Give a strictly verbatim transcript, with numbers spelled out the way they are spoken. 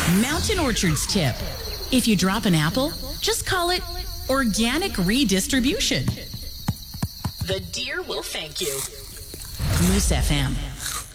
Mountain Orchards tip. If you drop an apple, just call it organic redistribution. The deer will thank you. Moose F M.